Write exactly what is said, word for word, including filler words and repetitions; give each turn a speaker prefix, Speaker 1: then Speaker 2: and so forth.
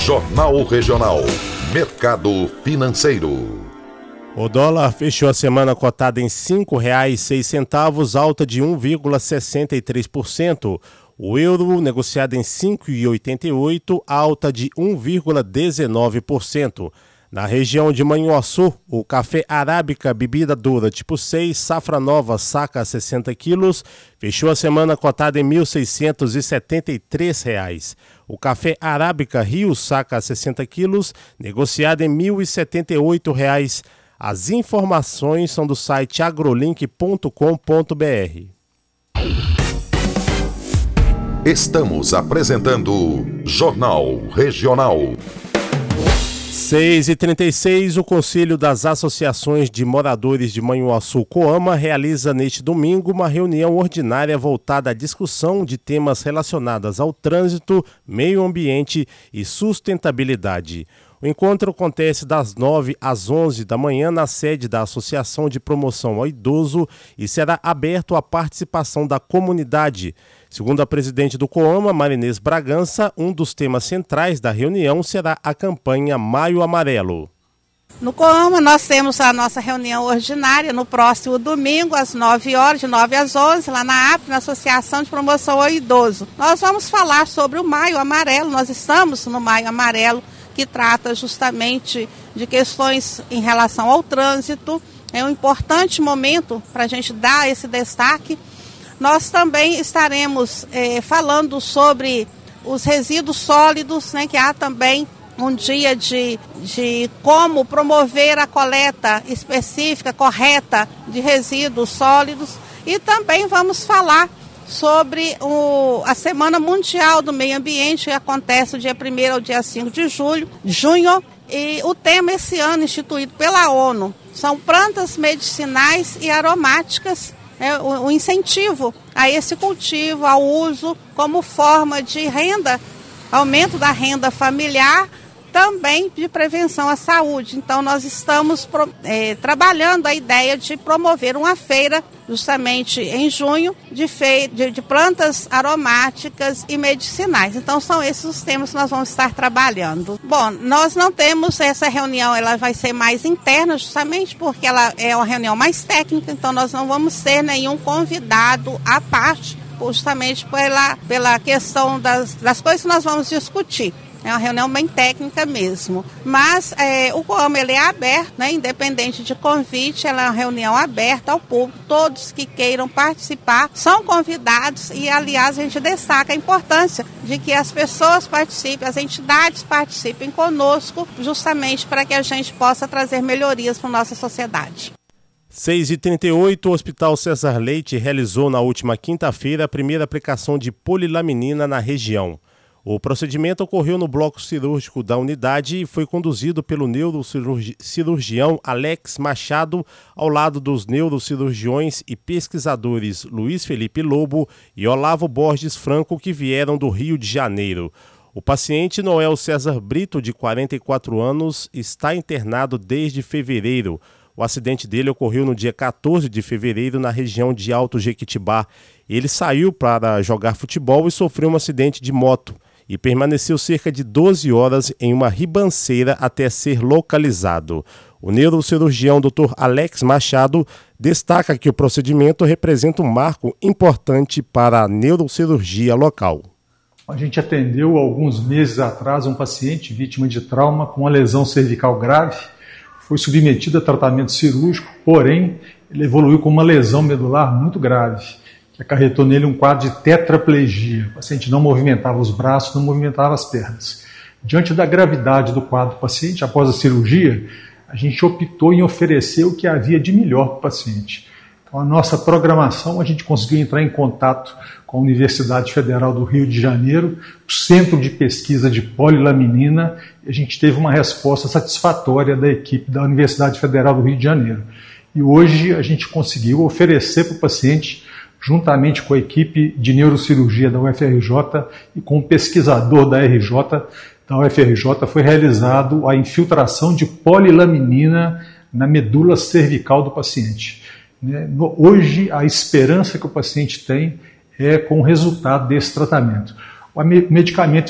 Speaker 1: Jornal Regional. Mercado Financeiro.
Speaker 2: O dólar fechou a semana cotada em cinco reais e seis centavos, alta de um vírgula sessenta e três por cento. O euro negociado em cinco reais e oitenta e oito centavos, alta de um vírgula dezenove por cento. Na região de Manhuaçu, o café arábica bebida dura tipo seis, safra nova, saca sessenta quilos, fechou a semana cotada em mil seiscentos e setenta e três reais. O café arábica Rio, saca sessenta quilos, negociado em mil e setenta e oito reais. As informações são do site agrolink ponto com ponto br.
Speaker 1: Estamos apresentando Jornal Regional.
Speaker 2: seis e trinta e seis, o Conselho das Associações de Moradores de Manhuaçu Coama realiza neste domingo uma reunião ordinária voltada à discussão de temas relacionados ao trânsito, meio ambiente e sustentabilidade. O encontro acontece das nove às onze da manhã na sede da Associação de Promoção ao Idoso e será aberto à participação da comunidade. Segundo a presidente do Coama, Marinês Bragança, um dos temas centrais da reunião será a campanha Maio Amarelo.
Speaker 3: No Coama, nós temos a nossa reunião ordinária no próximo domingo, às nove horas, de nove às onze, lá na A P, na Associação de Promoção ao Idoso. Nós vamos falar sobre o Maio Amarelo, nós estamos no Maio Amarelo, que trata justamente de questões em relação ao trânsito. É um importante momento para a gente dar esse destaque. Nós também estaremos é, falando sobre os resíduos sólidos, né, que há também um dia de, de como promover a coleta específica, correta de resíduos sólidos. E também vamos falar sobre o, a Semana Mundial do Meio Ambiente, que acontece do dia primeiro ao dia cinco de julho, junho, e o tema esse ano instituído pela ONU são plantas medicinais e aromáticas, é, o, o incentivo a esse cultivo, ao uso como forma de renda, aumento da renda familiar, também de prevenção à saúde. Então nós estamos é, trabalhando a ideia de promover uma feira justamente em junho de, fe... de, de plantas aromáticas e medicinais. Então são esses os temas que nós vamos estar trabalhando. Bom, nós não temos essa reunião, ela vai ser mais interna justamente porque ela é uma reunião mais técnica, então nós não vamos ter nenhum convidado à parte, justamente pela, pela questão das, das coisas que nós vamos discutir. É uma reunião bem técnica mesmo. Mas é, o Coama ele é aberto, né, independente de convite, ela é uma reunião aberta ao público. Todos que queiram participar são convidados e, aliás, a gente destaca a importância de que as pessoas participem, as entidades participem conosco, justamente para que a gente possa trazer melhorias para a nossa sociedade.
Speaker 2: seis e trinta e oito, o Hospital César Leite realizou na última quinta-feira a primeira aplicação de polilaminina na região. O procedimento ocorreu no bloco cirúrgico da unidade e foi conduzido pelo neurocirurgião Alex Machado, ao lado dos neurocirurgiões e pesquisadores Luiz Felipe Lobo e Olavo Borges Franco, que vieram do Rio de Janeiro. O paciente Noel César Brito, de quarenta e quatro anos, está internado desde fevereiro. O acidente dele ocorreu no dia quatorze de fevereiro na região de Alto Jequitibá. Ele saiu para jogar futebol e sofreu um acidente de moto e permaneceu cerca de doze horas em uma ribanceira até ser localizado. O neurocirurgião doutor Alex Machado destaca que o procedimento representa um marco importante para a neurocirurgia local.
Speaker 4: A gente atendeu alguns meses atrás um paciente vítima de trauma com uma lesão cervical grave. Foi submetido a tratamento cirúrgico, porém ele evoluiu com uma lesão medular muito grave, que acarretou nele um quadro de tetraplegia. O paciente não movimentava os braços, não movimentava as pernas. Diante da gravidade do quadro do paciente, após a cirurgia, a gente optou em oferecer o que havia de melhor para o paciente. Então, a nossa programação, a gente conseguiu entrar em contato com a Universidade Federal do Rio de Janeiro, o Centro de Pesquisa de Polilaminina, e a gente teve uma resposta satisfatória da equipe da Universidade Federal do Rio de Janeiro. E hoje a gente conseguiu oferecer para o paciente, juntamente com a equipe de neurocirurgia da U F R J e com o pesquisador da R J, da U F R J, foi realizado a infiltração de polilaminina na medula cervical do paciente. Hoje, a esperança que o paciente tem é com o resultado desse tratamento. O medicamento